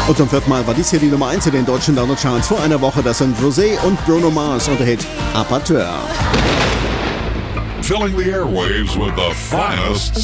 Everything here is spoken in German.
Und zum 4. Mal war dies hier die Nummer 1 in den deutschen Download-Charts. Vor einer Woche, das sind Rosé und Bruno Mars und der Hit Apateur. Filling the airwaves with the finest